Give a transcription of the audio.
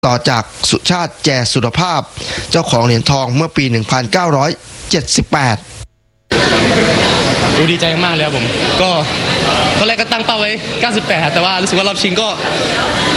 ต่อจากสุชาติแจสุรภาพเจ้าของเหรียญทองเมื่อปี 1978 ดีใจมากเลยครับผมก็ตอนแรกก็ตั้งเป้าไว้ 98 แต่ว่ารู้สึกว่ารอบชิงก็